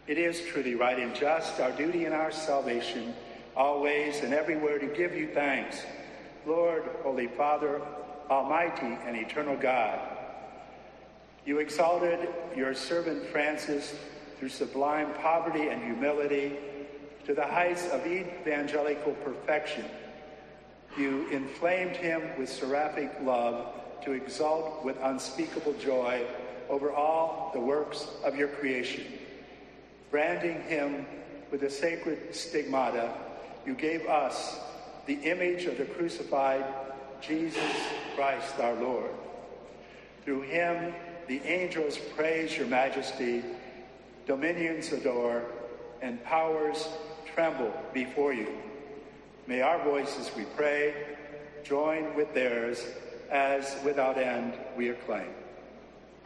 It is truly right and just, our duty and our salvation, always and everywhere to give you thanks, Lord, Holy Father, Almighty and eternal God. You exalted your servant Francis through sublime poverty and humility to the heights of evangelical perfection. You inflamed him with seraphic love to exult with unspeakable joy over all the works of your creation. Branding him with the sacred stigmata, you gave us the image of the crucified Jesus Christ our Lord. Through him, the angels praise your majesty, dominions adore, and powers tremble before you. May our voices, we pray, join with theirs as without end we acclaim.